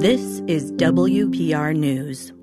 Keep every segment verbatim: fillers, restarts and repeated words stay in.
This is W P R News.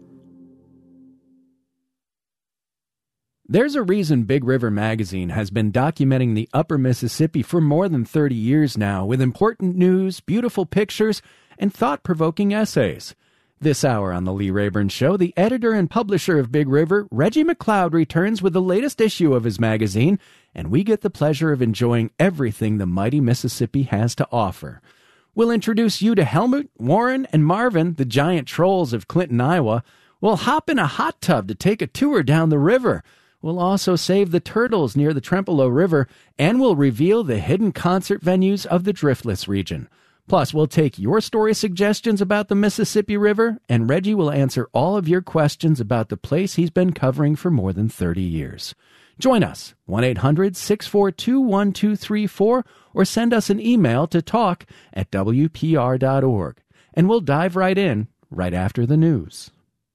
There's a reason Big River Magazine has been documenting the Upper Mississippi for more than thirty years now, with important news, beautiful pictures, and thought-provoking essays. This hour on The Lee Rayburn Show, the editor and publisher of Big River, Reggie McLeod, returns with the latest issue of his magazine, and we get the pleasure of enjoying everything the mighty Mississippi has to offer. We'll introduce you to Helmut, Warren, and Marvin, the giant trolls of Clinton, Iowa. We'll hop in a hot tub to take a tour down the river. We'll also save the turtles near the Trempealeau River, and we'll reveal the hidden concert venues of the Driftless region. Plus, we'll take your story suggestions about the Mississippi River, and Reggie will answer all of your questions about the place he's been covering for more than thirty years. Join us, one eight hundred six four two one two three four, or send us an email to talk at W P R dot org. And we'll dive right in, right after the news.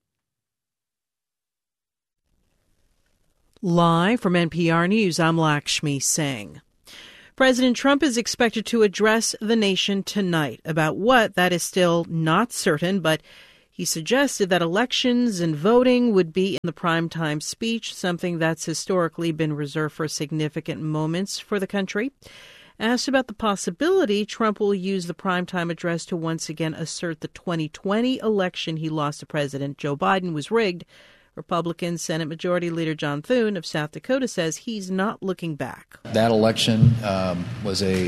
Live from N P R News, I'm Lakshmi Singh. President Trump is expected to address the nation tonight. About what, that is still not certain, but he suggested that elections and voting would be in the primetime speech, something that's historically been reserved for significant moments for the country. Asked about the possibility Trump will use the primetime address to once again assert the twenty twenty election he lost to President Joe Biden was rigged, Republican Senate Majority Leader John Thune of South Dakota says he's not looking back. That election um, was a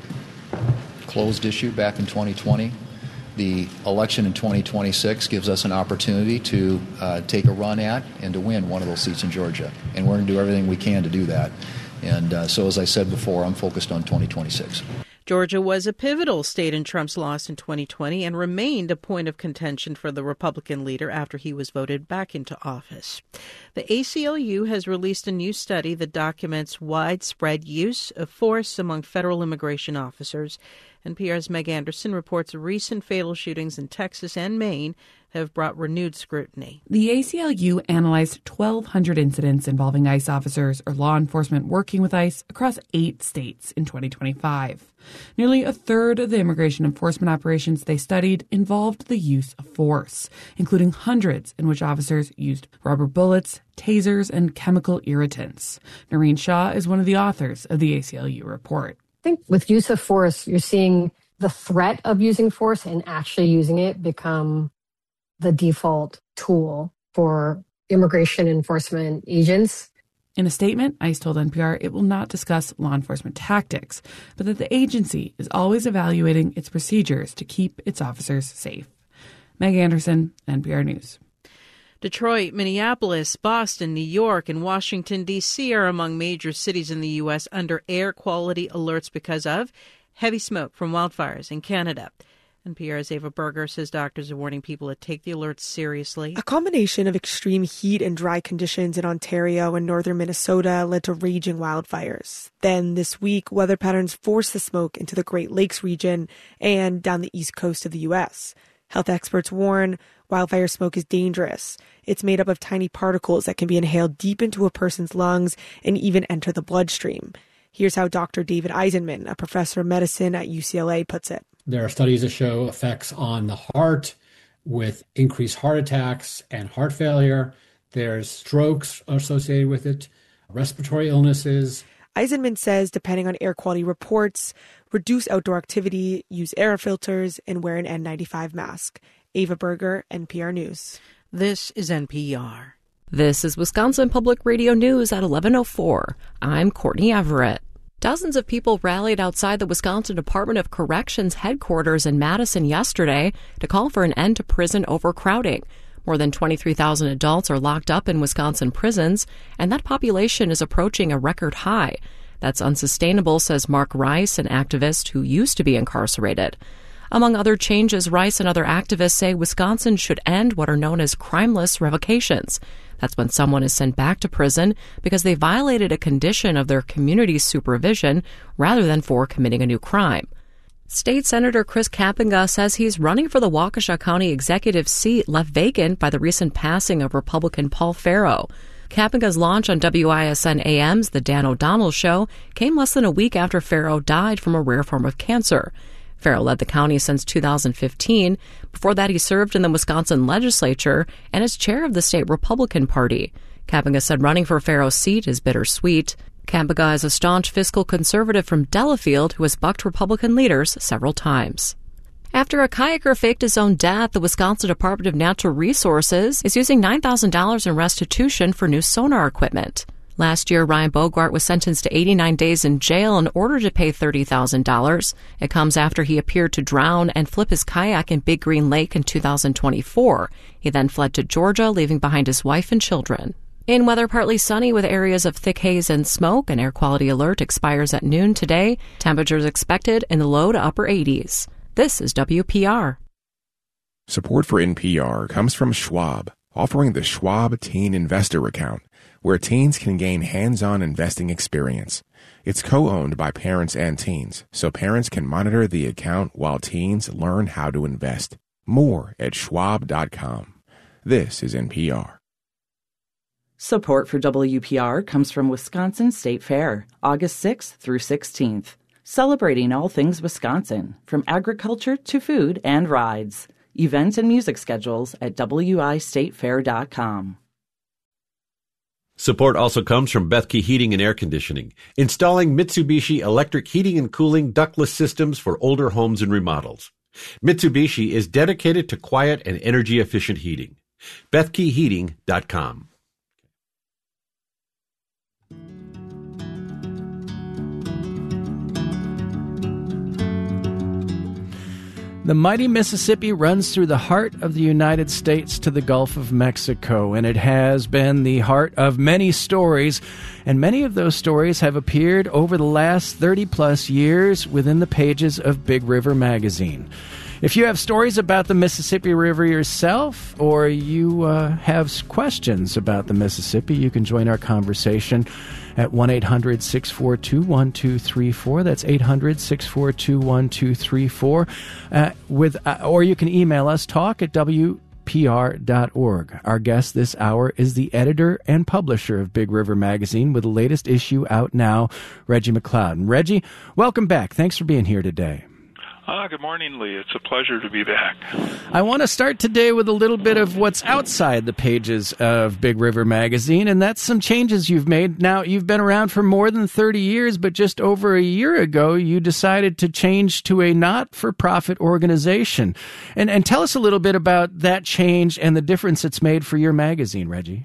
closed issue back in twenty twenty. The election in twenty twenty-six gives us an opportunity to uh, take a run at and to win one of those seats in Georgia. And we're going to do everything we can to do that. And uh, so, as I said before, I'm focused on twenty twenty-six. Georgia was a pivotal state in Trump's loss in twenty twenty and remained a point of contention for the Republican leader after he was voted back into office. The A C L U has released a new study that documents widespread use of force among federal immigration officers. N P R's Meg Anderson reports recent fatal shootings in Texas and Maine have brought renewed scrutiny. The A C L U analyzed twelve hundred incidents involving ICE officers or law enforcement working with ICE across eight states in twenty twenty-five. Nearly a third of the immigration enforcement operations they studied involved the use of force, including hundreds in which officers used rubber bullets, tasers, and chemical irritants. Noreen Shaw is one of the authors of the A C L U report. I think with use of force, you're seeing the threat of using force and actually using it become the default tool for immigration enforcement agents. In a statement, ICE told N P R it will not discuss law enforcement tactics, but that the agency is always evaluating its procedures to keep its officers safe. Meg Anderson, N P R News. Detroit, Minneapolis, Boston, New York, and Washington, D C are among major cities in the U S under air quality alerts because of heavy smoke from wildfires in Canada. N P R's Ava Berger says doctors are warning people to take the alerts seriously. A combination of extreme heat and dry conditions in Ontario and northern Minnesota led to raging wildfires. Then this week, weather patterns forced the smoke into the Great Lakes region and down the east coast of the U S. Health experts warn wildfire smoke is dangerous. It's made up of tiny particles that can be inhaled deep into a person's lungs and even enter the bloodstream. Here's how Doctor David Eisenman, a professor of medicine at U C L A, puts it. There are studies that show effects on the heart with increased heart attacks and heart failure. There's strokes associated with it, respiratory illnesses. Eisenman says, depending on air quality reports, reduce outdoor activity, use air filters, and wear an N ninety-five mask. Ava Berger, N P R News. This is N P R. This is Wisconsin Public Radio News at eleven oh four. I'm Courtney Everett. Dozens of people rallied outside the Wisconsin Department of Corrections headquarters in Madison yesterday to call for an end to prison overcrowding. More than twenty-three thousand adults are locked up in Wisconsin prisons, and that population is approaching a record high. That's unsustainable, says Mark Rice, an activist who used to be incarcerated. Among other changes, Rice and other activists say Wisconsin should end what are known as crimeless revocations. That's when someone is sent back to prison because they violated a condition of their community's supervision rather than for committing a new crime. State Senator Chris Kapenga says he's running for the Waukesha County executive seat left vacant by the recent passing of Republican Paul Farrow. Kapenga's launch on W I S N A M's The Dan O'Donnell Show came less than a week after Farrow died from a rare form of cancer. Farrell led the county since two thousand fifteen. Before that, he served in the Wisconsin legislature and as chair of the state Republican Party. Kapenga said running for Farrell's seat is bittersweet. Kapenga is a staunch fiscal conservative from Delafield who has bucked Republican leaders several times. After a kayaker faked his own death, the Wisconsin Department of Natural Resources is using nine thousand dollars in restitution for new sonar equipment. Last year, Ryan Bogart was sentenced to eighty-nine days in jail in order to pay thirty thousand dollars. It comes after he appeared to drown and flip his kayak in Big Green Lake in two thousand twenty-four. He then fled to Georgia, leaving behind his wife and children. In weather, partly sunny with areas of thick haze and smoke. An air quality alert expires at noon today. Temperatures expected in the low to upper eighties. This is W P R. Support for N P R comes from Schwab, offering the Schwab Teen Investor Account, where teens can gain hands-on investing experience. It's co-owned by parents and teens, so parents can monitor the account while teens learn how to invest. More at schwab dot com. This is N P R. Support for W P R comes from Wisconsin State Fair, August sixth through sixteenth. Celebrating all things Wisconsin, from agriculture to food and rides. Events and music schedules at w i state fair dot com. Support also comes from Bethke Heating and Air Conditioning, installing Mitsubishi electric heating and cooling ductless systems for older homes and remodels. Mitsubishi is dedicated to quiet and energy-efficient heating. bethke heating dot com. The mighty Mississippi runs through the heart of the United States to the Gulf of Mexico, and it has been the heart of many stories, and many of those stories have appeared over the last thirty-plus years within the pages of Big River Magazine. If you have stories about the Mississippi River yourself, or you uh, have questions about the Mississippi, you can join our conversation at one eight hundred six four two one two three four. That's eight hundred six four two one two three four. Uh, with, uh, or you can email us, talk at w p r dot org. Our guest this hour is the editor and publisher of Big River Magazine, with the latest issue out now, Reggie McLeod. And Reggie, welcome back. Thanks for being here today. Ah, good morning, Lee. It's a pleasure to be back. I want to start today with a little bit of what's outside the pages of Big River Magazine, and that's some changes you've made. Now, you've been around for more than thirty years, but just over a year ago, you decided to change to a not-for-profit organization. And, and tell us a little bit about that change and the difference it's made for your magazine, Reggie.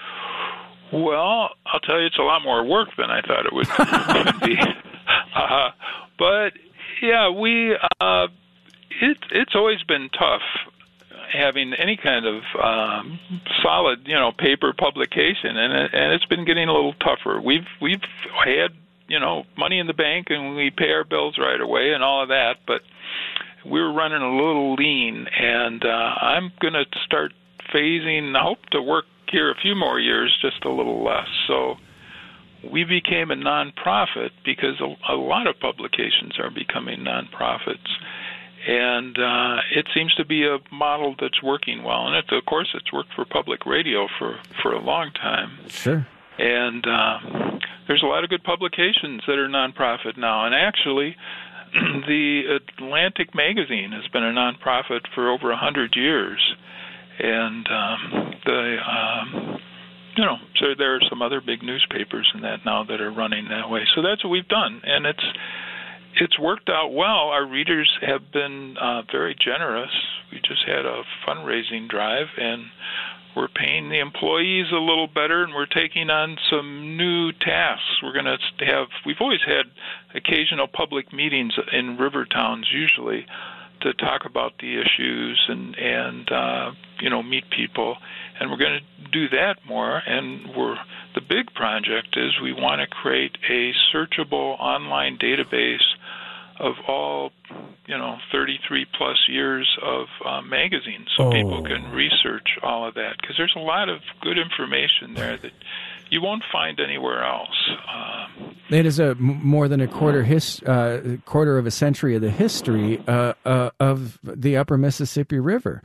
Well, I'll tell you, it's a lot more work than I thought it would be. Uh, but... Yeah, we, uh, it, it's always been tough having any kind of um, solid, you know, paper publication, and it, and it's been getting a little tougher. We've we've had, you know, money in the bank, and we pay our bills right away and all of that, but we're running a little lean, and uh, I'm going to start phasing. I hope to work here a few more years, just a little less. So we became a nonprofit because a, a lot of publications are becoming nonprofits, and uh, it seems to be a model that's working well. And it, of course, it's worked for public radio for, for a long time. Sure. And uh, there's a lot of good publications that are nonprofit now. And actually, the Atlantic Magazine has been a nonprofit for over a hundred years, and um, the um, You know, so there are some other big newspapers in that now that are running that way. So that's what we've done, and it's it's worked out well. Our readers have been uh, very generous. We just had a fundraising drive, and we're paying the employees a little better, and we're taking on some new tasks. We're going to have, we've always had occasional public meetings in river towns, usually, to talk about the issues and, and uh, you know, meet people. And we're going to do that more. And we're the big project is we want to create a searchable online database of all, you know, thirty-three plus years of uh, magazines, so oh. people can research all of that, because there's a lot of good information there that you won't find anywhere else. Um, it is a more than a quarter his, uh, quarter of a century of the history uh, uh, of the Upper Mississippi River.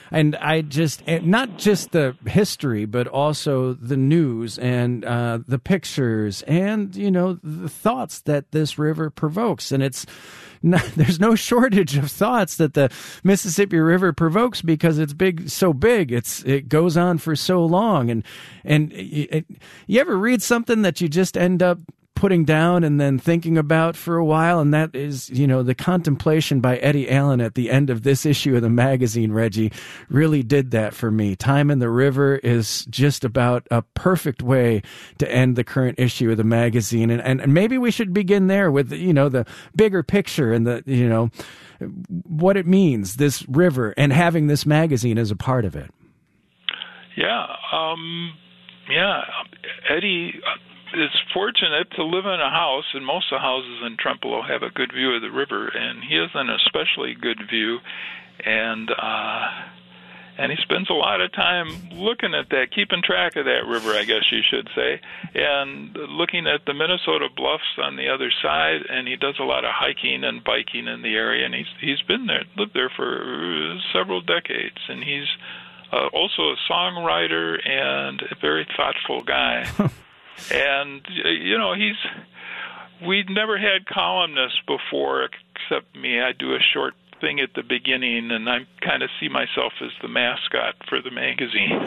And I just, not just the history, but also the news and uh, the pictures and, you know, the thoughts that this river provokes. And it's, not, there's no shortage of thoughts that the Mississippi River provokes because it's big, so big. It's, it goes on for so long. And, and it, you ever read something that you just end up putting down and then thinking about for a while, and that is, you know, the contemplation by Eddie Allen at the end of this issue of the magazine, Reggie, really did that for me. Time in the River is just about a perfect way to end the current issue of the magazine, and, and maybe we should begin there with, you know, the bigger picture and the, you know, what it means, this river, and having this magazine as a part of it. Yeah, um, yeah, Eddie is fortunate to live in a house, and most of the houses in Trempealeau have a good view of the river, and he has an especially good view, and uh, and he spends a lot of time looking at that, keeping track of that river, I guess you should say, and looking at the Minnesota Bluffs on the other side, and he does a lot of hiking and biking in the area, and he's he's been there, lived there for several decades, and he's uh, also a songwriter and a very thoughtful guy. And, you know, he's, we'd never had columnists before except me. I do a short thing at the beginning, and I kind of see myself as the mascot for the magazine.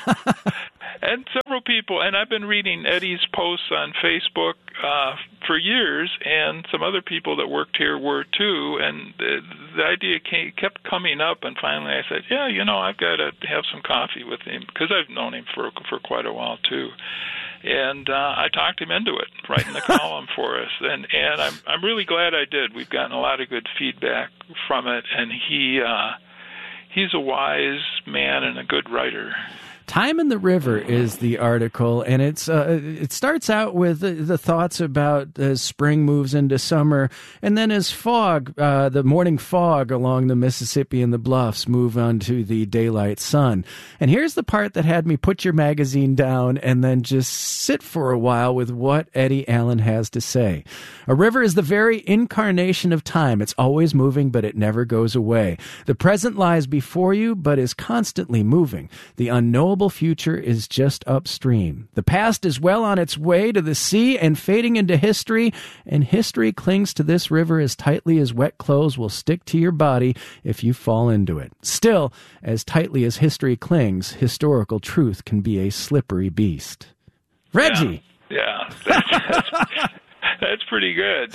And several people, and I've been reading Eddie's posts on Facebook uh, for years, and some other people that worked here were too, and the, the idea came, kept coming up, and finally I said, yeah, you know, I've got to have some coffee with him, because I've known him for for quite a while too. And uh, I talked him into it, writing the column for us, and and I'm I'm really glad I did. We've gotten a lot of good feedback from it, and he uh, he's a wise man and a good writer. Time in the River is the article, and it's uh, it starts out with the, the thoughts about as spring moves into summer, and then as fog, uh, the morning fog along the Mississippi and the bluffs move on to the daylight sun. And here's the part that had me put your magazine down and then just sit for a while with what Eddie Allen has to say. A river is the very incarnation of time. It's always moving, but it never goes away. The present lies before you, but is constantly moving. The unknowable future is just upstream. The past is well on its way to the sea and fading into history, and history clings to this river as tightly as wet clothes will stick to your body if you fall into it. Still, as tightly as history clings, historical truth can be a slippery beast. Reggie! Yeah, yeah. That's, that's, that's pretty good.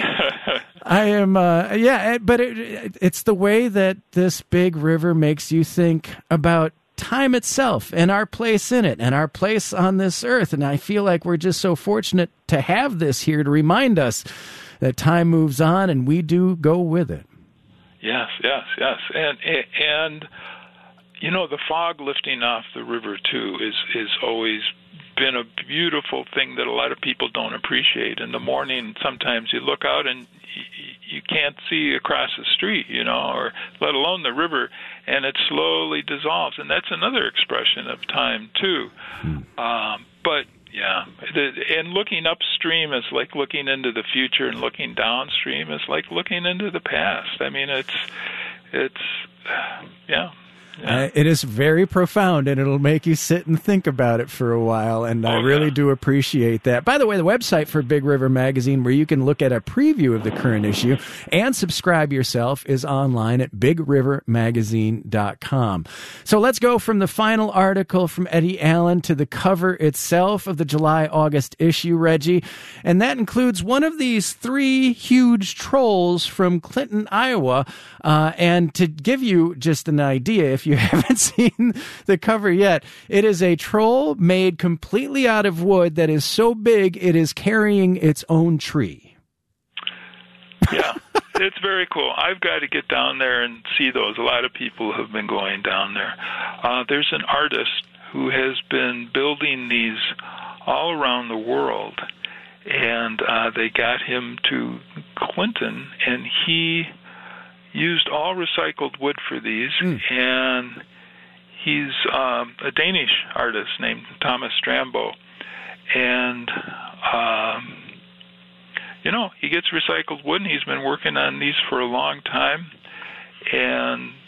I am, uh, yeah, but it, it's the way that this big river makes you think about time itself and our place in it and our place on this earth. And I feel like we're just so fortunate to have this here to remind us that time moves on and we do go with it. Yes, yes, yes. And, and you know, the fog lifting off the river, too, is, is always been a beautiful thing that a lot of people don't appreciate. In the morning, sometimes you look out and you can't see across the street, you know, or let alone the river, and it slowly dissolves. And that's another expression of time, too. Mm. Um, but, yeah, the, and looking upstream is like looking into the future, and looking downstream is like looking into the past. I mean, it's, it's, uh, yeah. Yeah. Uh, it is very profound, and it'll make you sit and think about it for a while, and oh, I really yeah. do appreciate that. By the way, the website for Big River Magazine, where you can look at a preview of the current issue and subscribe yourself, is online at big river magazine dot com. So let's go from the final article from Eddie Allen to the cover itself of the July-August issue, Reggie, and that includes one of these three huge trolls from Clinton, Iowa, uh, and to give you just an idea, if you haven't seen the cover yet, it is a troll made completely out of wood that is so big it is carrying its own tree. Yeah, it's very cool. I've got to get down there and see those. A lot of people have been going down there. Uh, there's an artist who has been building these all around the world, and uh, they got him to Clinton, and he used all recycled wood for these, mm. and he's um, a Danish artist named Thomas Strambo, and um, you know, he gets recycled wood, and he's been working on these for a long time, and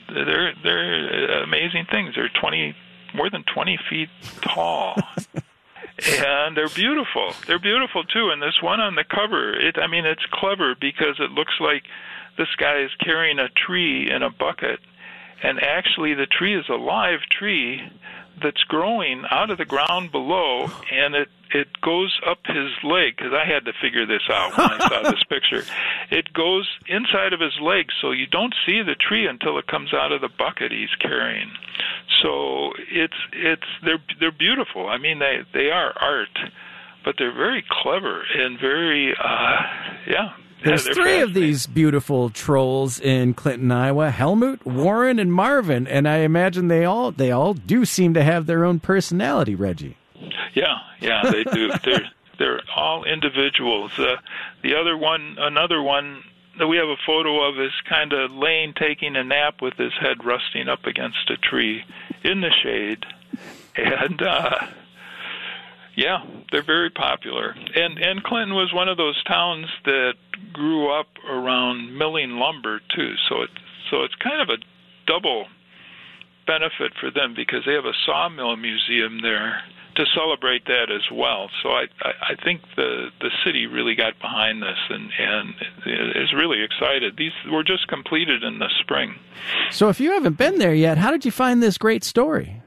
they're they're amazing things. They're twenty more than twenty feet tall. And they're beautiful. They're beautiful, too. And this one on the cover, it I mean, it's clever because it looks like this guy is carrying a tree in a bucket. And actually, the tree is a live tree that's growing out of the ground below, and it, it goes up his leg, because I had to figure this out when I saw this picture. It goes inside of his leg, so you don't see the tree until it comes out of the bucket he's carrying. So it's it's they're they're beautiful. I mean, they they are art, but they're very clever and very uh, yeah. There's yeah, three of these beautiful trolls in Clinton, Iowa: Helmut, Warren, and Marvin. And I imagine they all they all do seem to have their own personality, Reggie. Yeah, yeah, they do. they're they're all individuals. Uh, the other one, another one that we have a photo of, is kind of laying, taking a nap with his head resting up against a tree in the shade, and. Uh, Yeah, they're very popular. And and Clinton was one of those towns that grew up around milling lumber too. So it so it's kind of a double benefit for them, because they have a sawmill museum there to celebrate that as well. So I I, I think the the city really got behind this and and is really excited. These were just completed in the spring. So if you haven't been there yet, how did you find this great story?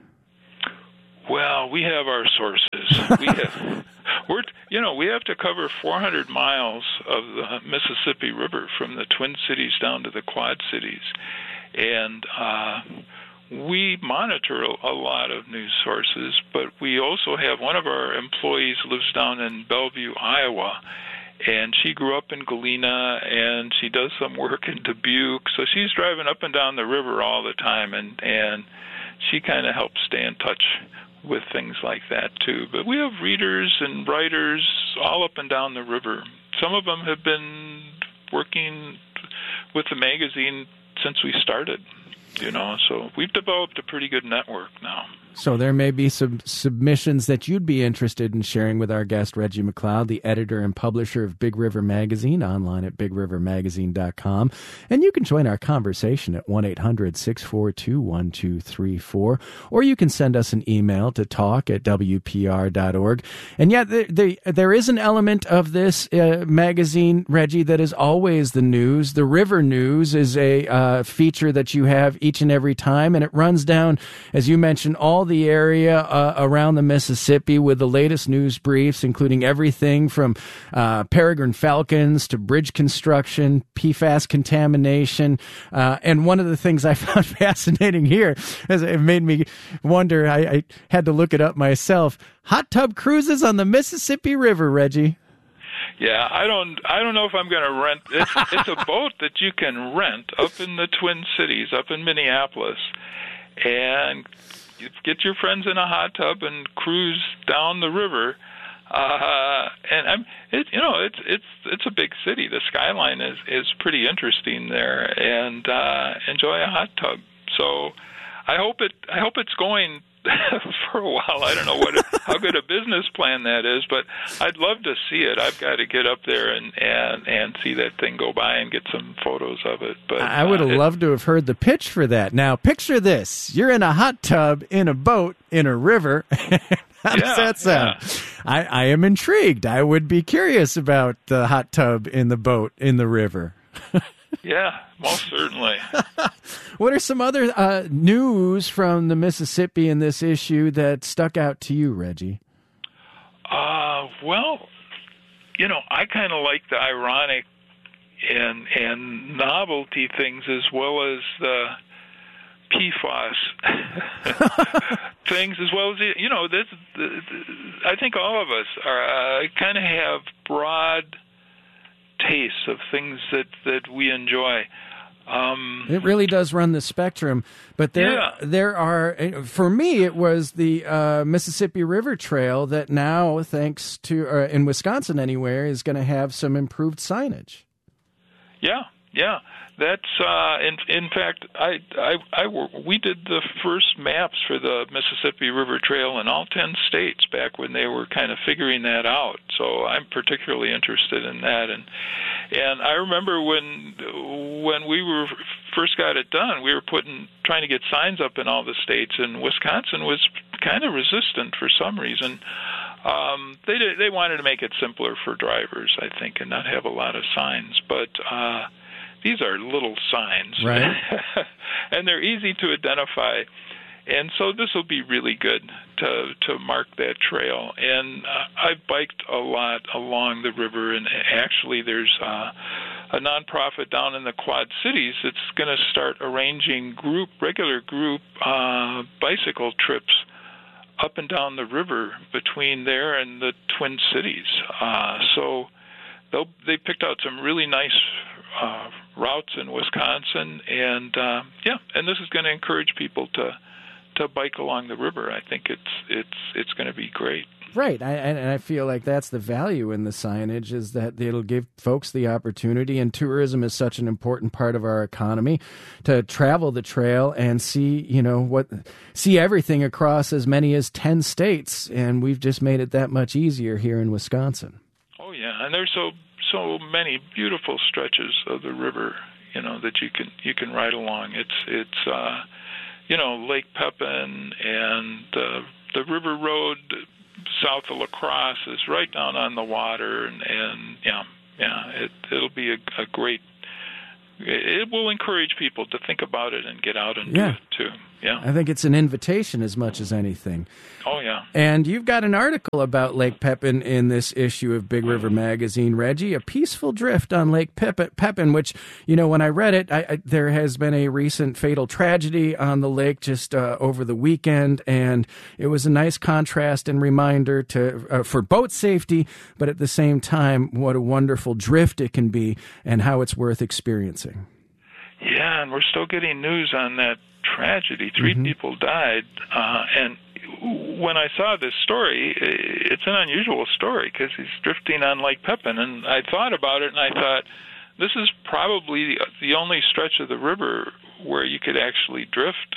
Well, we have our sources. We have, we're, you know, we have to cover four hundred miles of the Mississippi River from the Twin Cities down to the Quad Cities, and uh, we monitor a lot of news sources. But we also have one of our employees lives down in Bellevue, Iowa, and she grew up in Galena, and she does some work in Dubuque. So she's driving up and down the river all the time, and and she kind of helps stay in touch with things like that too. But we have readers and writers all up and down the river. Some of them have been working with the magazine since we started, you know, so we've developed a pretty good network now. So there may be some submissions that you'd be interested in sharing with our guest, Reggie McLeod, the editor and publisher of Big River Magazine, online at big river magazine dot com. And you can join our conversation at one eight hundred six four two one two three four, or you can send us an email to talk at w p r dot org. And yet there, there, there is an element of this uh, magazine, Reggie, that is always the news. The River News is a uh, feature that you have each and every time, and it runs down, as you mentioned, all the area uh, around the Mississippi with the latest news briefs, including everything from uh, peregrine falcons to bridge construction, P FAS contamination. Uh, and one of the things I found fascinating here, as it made me wonder, I, I had to look it up myself, hot tub cruises on the Mississippi River, Reggie. Yeah, I don't I don't know if I'm going to rent. It's, it's a boat that you can rent up in the Twin Cities, up in Minneapolis, and you get your friends in a hot tub and cruise down the river, uh, and I'm, it, you know, it's it's it's a big city. The skyline is, is pretty interesting there, and uh, enjoy a hot tub. So, I hope it I hope it's going for a while. I don't know what it, how good a business plan that is, but I'd love to see it. I've got to get up there and, and, and see that thing go by and get some photos of it. But I would have uh, loved to have heard the pitch for that. Now, picture this. You're in a hot tub in a boat in a river. How does yeah, that sound? Yeah. I, I am intrigued. I would be curious about the hot tub in the boat in the river. Yeah, most certainly. What are some other uh, news from the Mississippi in this issue that stuck out to you, Reggie? Uh, well, you know, I kind of like the ironic and and novelty things as well as the P FAS things, as well as, you know, this. I think all of us are uh, kind of have broad tastes of things that, that we enjoy. Um, it really does run the spectrum, but there yeah. there are, for me, it was the uh, Mississippi River Trail that now, thanks to, uh, in Wisconsin anywhere, is going to have some improved signage. Yeah, yeah. That's, uh, in, in fact, I, I, I, we did the first maps for the Mississippi River Trail in all ten states back when they were kind of figuring that out. So I'm particularly interested in that. And and I remember when when we were first got it done, we were putting trying to get signs up in all the states, and Wisconsin was kind of resistant for some reason. Um, they did, they wanted to make it simpler for drivers, I think, and not have a lot of signs. But uh, these are little signs, right? And they're easy to identify. And so this will be really good to to mark that trail. And uh, I've biked a lot along the river, and actually there's uh, a nonprofit down in the Quad Cities that's going to start arranging group, regular group uh, bicycle trips up and down the river between there and the Twin Cities. Uh, so they'll, they picked out some really nice uh, routes in Wisconsin, and uh, yeah, and this is going to encourage people to to bike along the river. I think it's it's it's going to be great. Right, I, and I feel like that's the value in the signage, is that it'll give folks the opportunity, and tourism is such an important part of our economy, to travel the trail and see, you know, what see everything across as many as ten states, and we've just made it that much easier here in Wisconsin. Oh yeah, and there's so so many beautiful stretches of the river, you know, that you can you can ride along. It's it's uh, you know, Lake Pepin and uh, the River Road south of La Crosse is right down on the water, and, and yeah, yeah, it, it'll be a, a great. It will encourage people to think about it and get out and yeah. do it too. Yeah, I think it's an invitation as much as anything. Oh yeah. And you've got an article about Lake Pepin in this issue of Big River Magazine, Reggie. A peaceful drift on Lake Pepin, Pepin which, you know, when I read it, I, I, there has been a recent fatal tragedy on the lake just uh, over the weekend, and it was a nice contrast and reminder to uh, for boat safety, but at the same time, what a wonderful drift it can be and how it's worth experiencing. Yeah, and we're still getting news on that tragedy. Three mm-hmm. people died, uh, and when I saw this story, it's an unusual story because he's drifting on Lake Pepin, and I thought about it, and I thought, this is probably the only stretch of the river where you could actually drift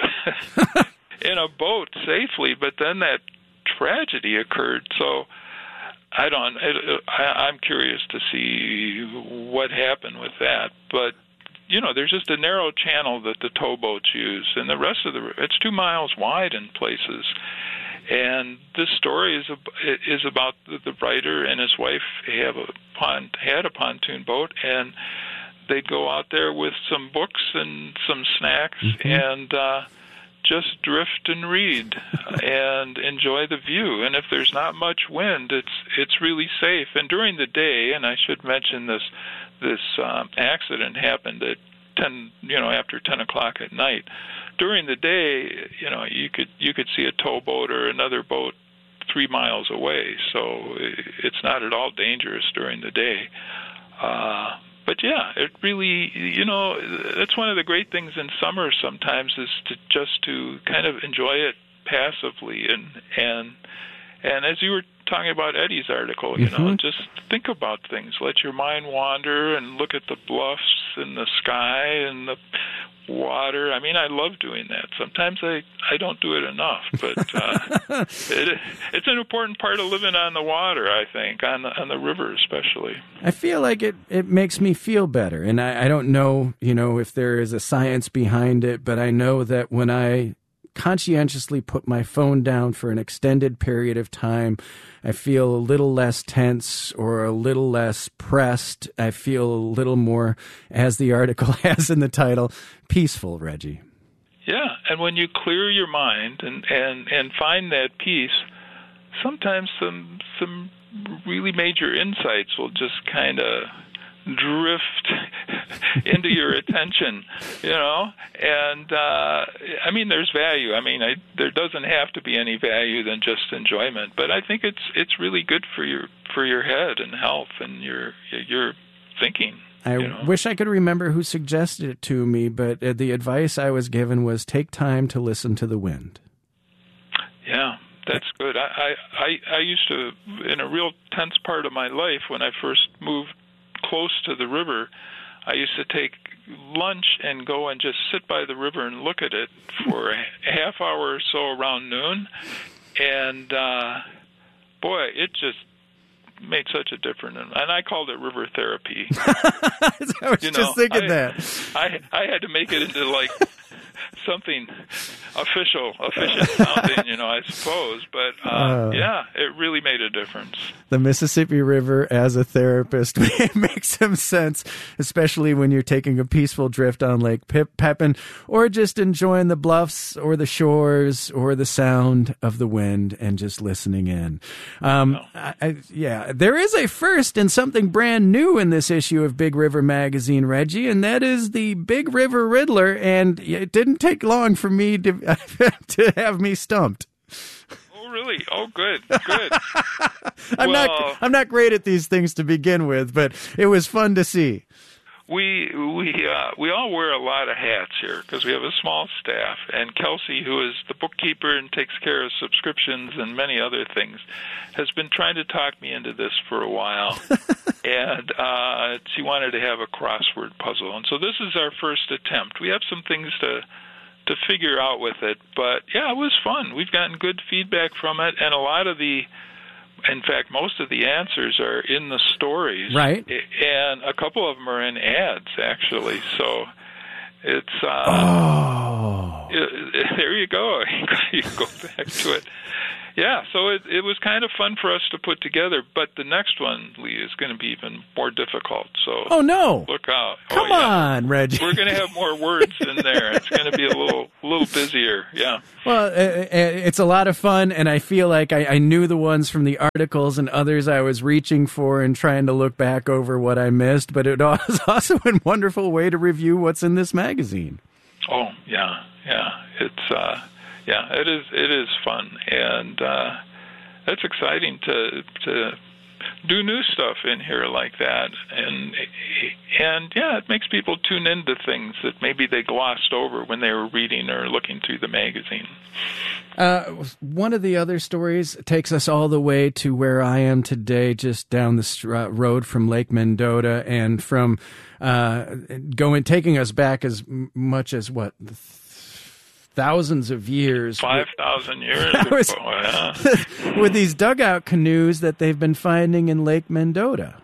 in a boat safely, but then that tragedy occurred, so I don't, it, I, I'm curious to see what happened with that, but you know, there's just a narrow channel that the towboats use, and the rest of the it's two miles wide in places. And this story is is about the writer and his wife have a pond had a pontoon boat, and they'd go out there with some books and some snacks mm-hmm. and uh, just drift and read and enjoy the view. And if there's not much wind, it's it's really safe. And during the day, and I should mention this. This um, accident happened at ten, you know, after ten o'clock at night. During the day, you know, you could you could see a towboat or another boat three miles away, so it's not at all dangerous during the day. Uh, but yeah, it really, you know, that's one of the great things in summer sometimes is to just to kind of enjoy it passively and and and as you were talking about Eddie's article, you mm-hmm. know, just think about things. Let your mind wander and look at the bluffs and the sky and the water. I mean, I love doing that. Sometimes I, I don't do it enough, but uh, it, it's an important part of living on the water, I think, on the, on the river especially. I feel like it, it makes me feel better, and I, I don't know, you know, if there is a science behind it, but I know that when I conscientiously put my phone down for an extended period of time, I feel a little less tense or a little less pressed. I feel a little more, as the article has in the title, peaceful, Reggie. Yeah, and when you clear your mind and, and, and find that peace, sometimes some some really major insights will just kind of drift into your attention, you know, and uh, I mean, there's value. I mean, I, there doesn't have to be any value than just enjoyment, but I think it's it's really good for your for your head and health and your your thinking. I you know? wish I could remember who suggested it to me, but uh, the advice I was given was take time to listen to the wind. Yeah. That's good. I, I I used to, in a real tense part of my life, when I first moved close to the river, I used to take lunch and go and just sit by the river and look at it for a half hour or so around noon. And, uh, boy, it just made such a difference, and I called it river therapy. I was you just know, thinking I, that. I I had to make it into like something official, efficient sounding, you know, I suppose. But uh, Uh. yeah, it really made a difference. The Mississippi River as a therapist makes some sense, especially when you're taking a peaceful drift on Lake Pip- Pepin, or just enjoying the bluffs or the shores or the sound of the wind and just listening in. Um, Oh. I, I, yeah, there is a first and something brand new in this issue of Big River Magazine, Reggie, and that is the Big River Riddler, and it didn't take long for me to, to have me stumped. Really? Oh, good, good. I'm well, not I'm not great at these things to begin with, but it was fun to see. We we uh, we all wear a lot of hats here because we have a small staff, and Kelsey, who is the bookkeeper and takes care of subscriptions and many other things, has been trying to talk me into this for a while, and uh, she wanted to have a crossword puzzle, and so this is our first attempt. We have some things to. to figure out with it, but yeah, it was fun. We've gotten good feedback from it, and a lot of the, in fact, most of the answers are in the stories, right? And a couple of them are in ads, actually. So it's uh, oh, it, there you go. You go back to it. Yeah, so it it was kind of fun for us to put together, but the next one, Lee, is going to be even more difficult. So oh no, look out! Come oh, yeah. on, Reggie. We're going to have more words in there. It's going to be a little little busier. Yeah. Well, it's a lot of fun, and I feel like I, I knew the ones from the articles and others I was reaching for and trying to look back over what I missed. But it was also a wonderful way to review what's in this magazine. Oh yeah, yeah. It's. Uh, Yeah, it is. It is fun, and uh, it's exciting to to do new stuff in here like that, and and yeah, it makes people tune into things that maybe they glossed over when they were reading or looking through the magazine. Uh, one of the other stories takes us all the way to where I am today, just down the st- road from Lake Mendota, and from uh, going taking us back as much as what. Thousands of years. Five thousand years was, ago, yeah. With these dugout canoes that they've been finding in Lake Mendota.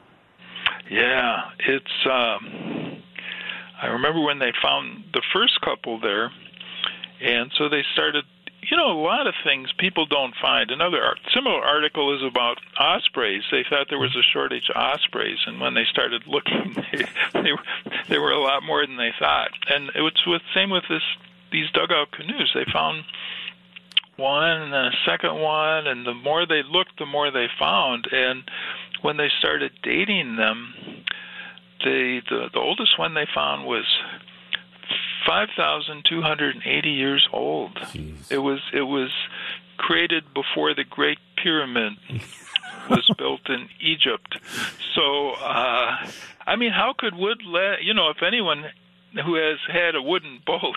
Yeah, it's, um, I remember when they found the first couple there, and so they started, you know, a lot of things people don't find. Another art, similar article is about ospreys. They thought there was a shortage of ospreys, and when they started looking, they, they, were, they were a lot more than they thought. And it was with, same with this, these dugout canoes. They found one and then a second one, and the more they looked, the more they found. And when they started dating them, the the, the oldest one they found was five thousand two hundred eighty years old. Jeez. It was it was created before the Great Pyramid was built in Egypt. So, uh, I mean, how could wood, le- you know, if anyone who has had a wooden boat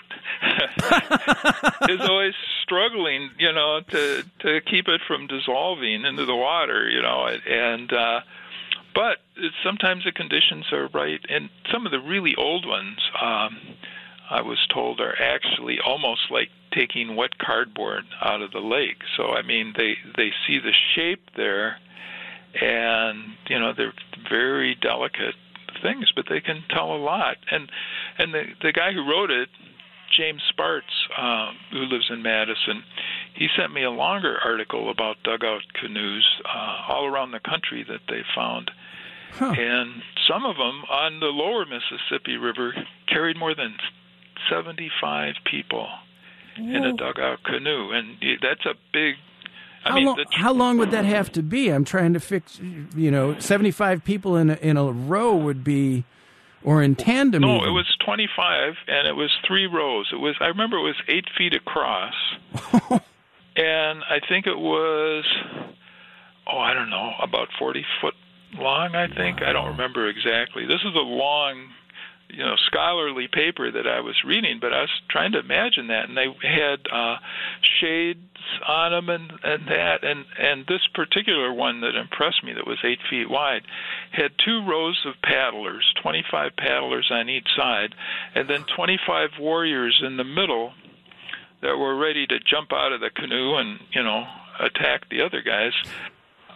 is always struggling, you know, to to keep it from dissolving into the water, you know, and uh, but sometimes the conditions are right, and some of the really old ones, um, I was told, are actually almost like taking wet cardboard out of the lake. So I mean, they they see the shape there, and you know, they're very delicate things, but they can tell a lot. And and the the guy who wrote it, James Sparts, uh, who lives in Madison, he sent me a longer article about dugout canoes uh, all around the country that they found. Huh. And some of them on the lower Mississippi River carried more than seventy-five people Whoa. in a dugout canoe. And that's a big... I how, mean, long, how long would that have to be? I'm trying to fix, you know, seventy-five people in a, in a row would be, or in tandem. No, even. It was twenty-five, and it was three rows. It was, I remember it was eight feet across, and I think it was, oh, I don't know, about forty foot long, I think. Wow. I don't remember exactly. This is a long, you know, scholarly paper that I was reading, but I was trying to imagine that, and they had uh, shades on them and, and that, and, and this particular one that impressed me that was eight feet wide had two rows of paddlers, twenty-five paddlers on each side, and then twenty-five warriors in the middle that were ready to jump out of the canoe and, you know, attack the other guys.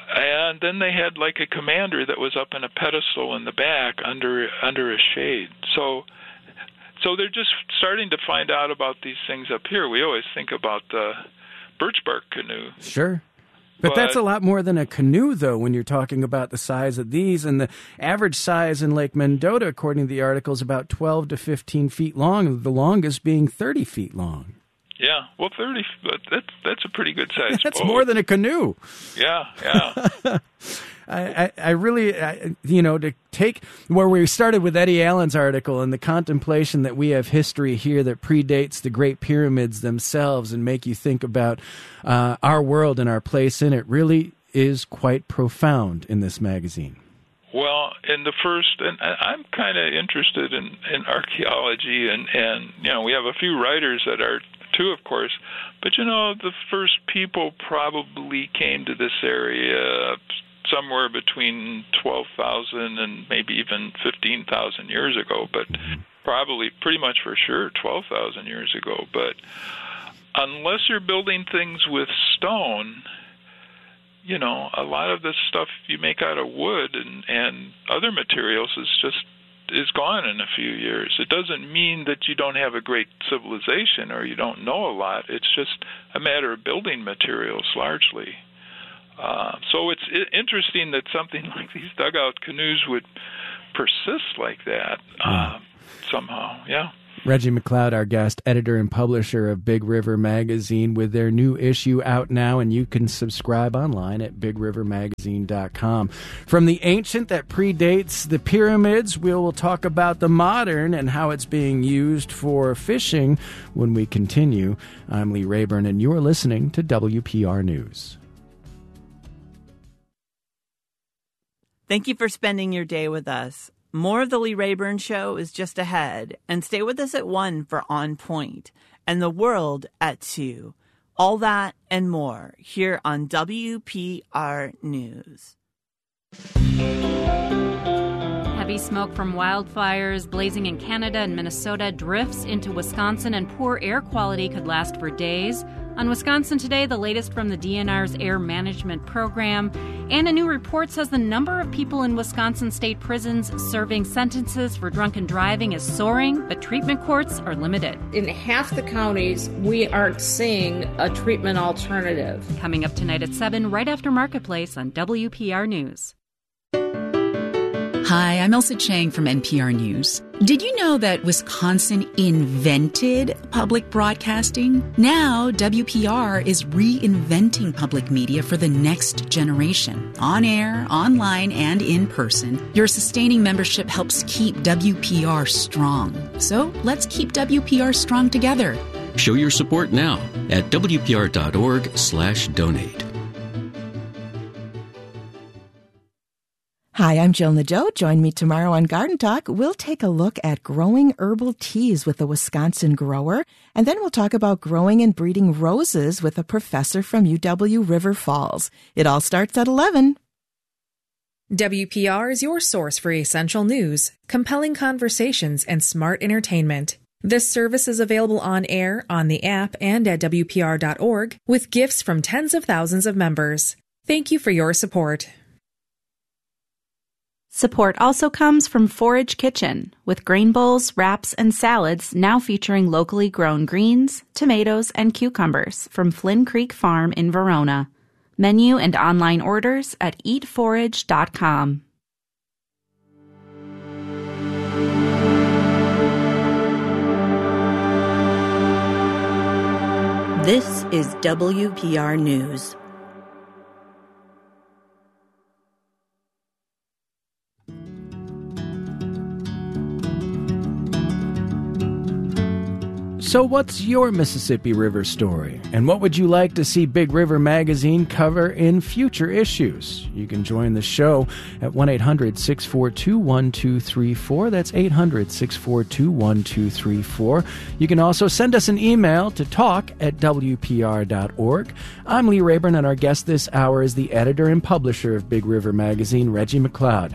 and then they had like a commander that was up in a pedestal in the back under under a shade. So, so they're just starting to find out about these things up here. We always think about the birch bark canoe. Sure. But, but that's a lot more than a canoe, though, when you're talking about the size of these. And the average size in Lake Mendota, according to the article, is about twelve to fifteen feet long, the longest being thirty feet long. Yeah, well, thirty, that's, that's a pretty good size That's boat. more than a canoe. Yeah, yeah. I, I, I really, I, you know, to take where we started with Eddie Allen's article and the contemplation that we have history here that predates the Great Pyramids themselves and make you think about uh, our world and our place in it really is quite profound in this magazine. Well, in the first, and I'm kind of interested in, in archaeology, and, and, you know, we have a few writers that are too, of course, but, you know, the first people probably came to this area somewhere between twelve thousand and maybe even fifteen thousand years ago, but probably pretty much for sure twelve thousand years ago. But unless you're building things with stone, you know, a lot of this stuff you make out of wood and, and other materials is just is gone in a few years. It doesn't mean that you don't have a great civilization or you don't know a lot. It's just a matter of building materials largely. Uh, so it's interesting that something like these dugout canoes would persist like that uh, somehow. Yeah. Reggie McLeod, our guest, editor and publisher of Big River Magazine, with their new issue out now, and you can subscribe online at big river magazine dot com. From the ancient that predates the pyramids, we will talk about the modern and how it's being used for fishing when we continue. I'm Lee Rayburn, and you're listening to W P R News. Thank you for spending your day with us. More of the Lee Rayburn Show is just ahead, and stay with us at one for On Point, and The World at two. All that and more here on W P R News. Heavy smoke from wildfires blazing in Canada and Minnesota drifts into Wisconsin, and poor air quality could last for days. On Wisconsin Today, the latest from the D N R's Air Management Program. And a new report says the number of people in Wisconsin state prisons serving sentences for drunken driving is soaring, but treatment courts are limited. In half the counties, we aren't seeing a treatment alternative. Coming up tonight at seven, right after Marketplace on W P R News. Hi, I'm Elsa Chang from N P R News. Did you know that Wisconsin invented public broadcasting? Now, W P R is reinventing public media for the next generation. On air, online, and in person, your sustaining membership helps keep W P R strong. So let's keep W P R strong together. Show your support now at W P R dot org slash donate. Hi, I'm Jill Nadeau. Join me tomorrow on Garden Talk. We'll take a look at growing herbal teas with a Wisconsin grower, and then we'll talk about growing and breeding roses with a professor from U W River Falls. It all starts at eleven. W P R is your source for essential news, compelling conversations, and smart entertainment. This service is available on air, on the app, and at W P R dot org, with gifts from tens of thousands of members. Thank you for your support. Support also comes from Forage Kitchen, with grain bowls, wraps, and salads now featuring locally grown greens, tomatoes, and cucumbers from Flynn Creek Farm in Verona. Menu and online orders at eat forage dot com. This is W P R News. So what's your Mississippi River story? And what would you like to see Big River Magazine cover in future issues? You can join the show at one eight hundred six four two one two three four. That's eight hundred six four two one two three four. You can also send us an email to talk at W P R dot org. I'm Lee Rayburn, and our guest this hour is the editor and publisher of Big River Magazine, Reggie McLeod.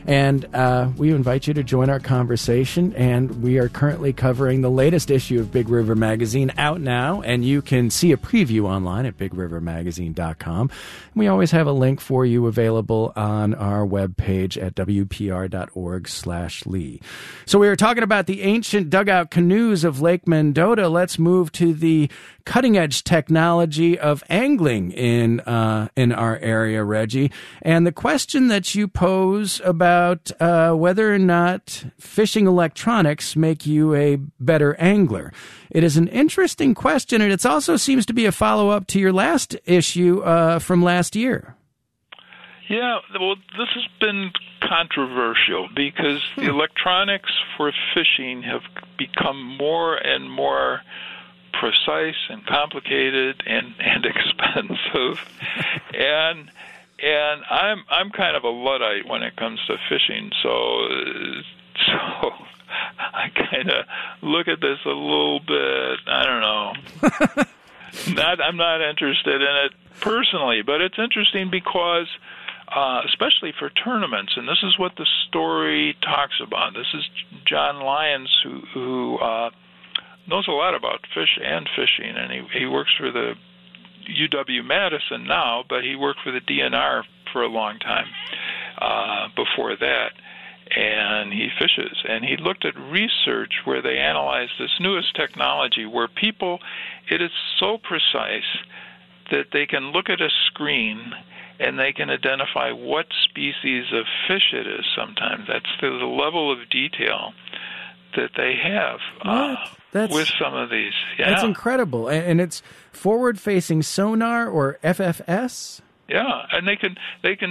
And uh, we invite you to join our conversation. And we are currently covering the latest issue of Big River Magazine, out now. And you can see a preview online at big river magazine dot com. We always have a link for you available on our webpage at w p r dot org slash lee. So we were talking about the ancient dugout canoes of Lake Mendota. Let's move to the cutting-edge technology of angling in uh, in our area, Reggie. And the question that you pose about uh, whether or not fishing electronics make you a better angler. It is an interesting question, and it also seems to be a follow-up to your last issue uh, from last year. Yeah, well, this has been controversial because hmm. the electronics for fishing have become more and more precise and complicated and, and expensive. and and I'm I'm kind of a Luddite when it comes to fishing, so so I kind of look at this a little bit, I don't know. not I'm not interested in it personally, but it's interesting because Uh, especially for tournaments, and this is what the story talks about. This is John Lyons, who, who uh, knows a lot about fish and fishing, and he, he works for the U W-Madison now, but he worked for the D N R for a long time uh, before that, and he fishes. And he looked at research where they analyzed this newest technology where people, it is so precise that they can look at a screen and they can identify what species of fish it is sometimes. That's the, the level of detail that they have uh, That's, with some of these. Yeah. That's incredible. And, and it's forward-facing sonar, or F F S? Yeah, and they can they can